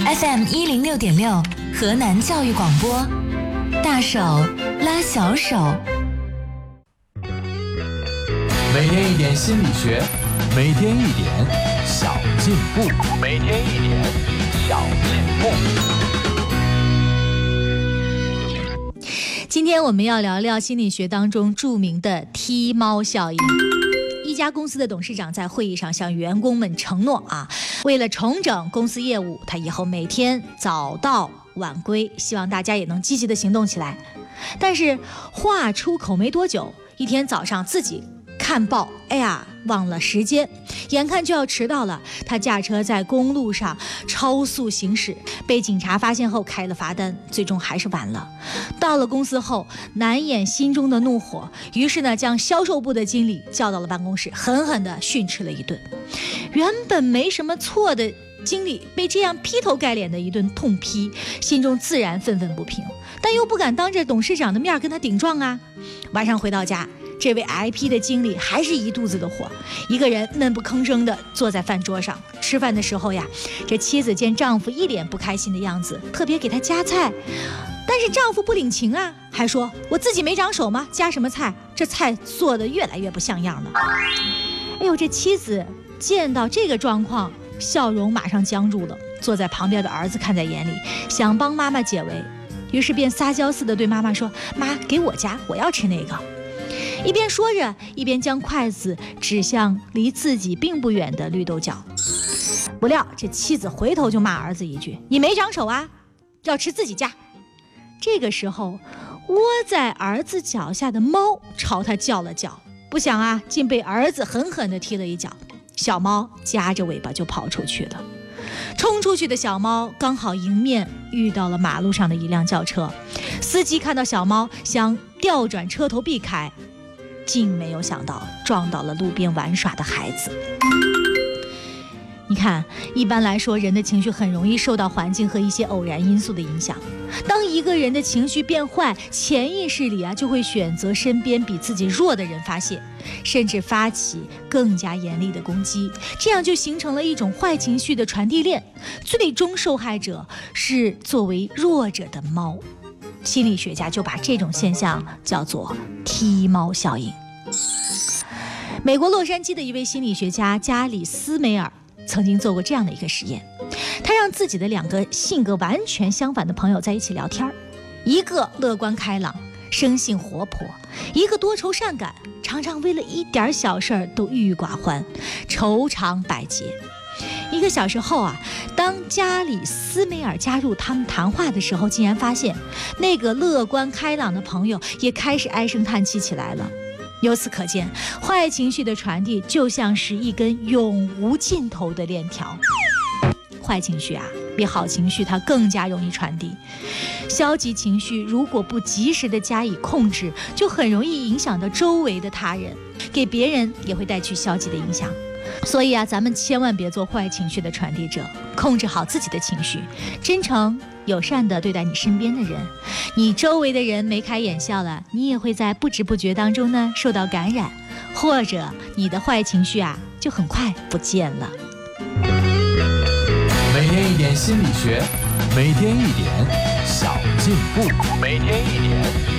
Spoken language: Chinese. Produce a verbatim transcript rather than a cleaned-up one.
F M 一零六点六，河南教育广播，大手拉小手。 每天一点心理学，每天一点小进步，每天一点小进步。 今天我们要聊聊心理学当中著名的踢猫效应。一家公司的董事长在会议上向员工们承诺啊，为了重整公司业务，他以后每天早到晚归，希望大家也能积极的行动起来。但是话出口没多久，一天早上自己看报，哎呀，忘了时间，眼看就要迟到了。他驾车在公路上超速行驶，被警察发现后开了罚单，最终还是晚了。到了公司后，难掩心中的怒火，于是呢，将销售部的经理叫到了办公室，狠狠地训斥了一顿。原本没什么错的经理被这样劈头盖脸的一顿痛批，心中自然愤愤不平，但又不敢当着董事长的面跟他顶撞啊。晚上回到家，这位 I P 的经理还是一肚子的火，一个人闷不吭声地坐在饭桌上吃饭的时候呀，这妻子见丈夫一脸不开心的样子，特别给他夹菜，但是丈夫不领情啊，还说我自己没长手吗？夹什么菜？这菜做得越来越不像样了。哎呦，这妻子见到这个状况，笑容马上僵住了。坐在旁边的儿子看在眼里，想帮妈妈解围，于是便撒娇似的对妈妈说：妈，给我夹，我要吃那个。一边说着，一边将筷子指向离自己并不远的绿豆角。不料这妻子回头就骂儿子一句：你没长手啊，要吃自己夹。这个时候，窝在儿子脚下的猫朝他叫了叫，不想啊，竟被儿子狠狠地踢了一脚，小猫夹着尾巴就跑出去了。冲出去的小猫刚好迎面遇到了马路上的一辆轿车，司机看到小猫想调转车头避开，竟没有想到撞到了路边玩耍的孩子。你看，一般来说，人的情绪很容易受到环境和一些偶然因素的影响。当一个人的情绪变坏，潜意识里啊就会选择身边比自己弱的人发泄，甚至发起更加严厉的攻击，这样就形成了一种坏情绪的传递链，最终受害者是作为弱者的猫。心理学家就把这种现象叫做踢猫效应。美国洛杉矶的一位心理学家加里斯梅尔曾经做过这样的一个实验，他让自己的两个性格完全相反的朋友在一起聊天，一个乐观开朗，生性活泼，一个多愁善感，常常为了一点小事儿都郁郁寡欢，愁肠百结。一个小时后啊，当加里斯梅尔加入他们谈话的时候，竟然发现那个乐观开朗的朋友也开始唉声叹气起来了。由此可见，坏情绪的传递就像是一根永无尽头的链条。坏情绪啊，比好情绪它更加容易传递。消极情绪如果不及时的加以控制，就很容易影响到周围的他人，给别人也会带去消极的影响。所以啊，咱们千万别做坏情绪的传递者，控制好自己的情绪，真诚友善地对待你身边的人，你周围的人眉开眼笑了，你也会在不知不觉当中呢受到感染，或者你的坏情绪啊就很快不见了。 每天一点心理学，每天一点小进步，每天一点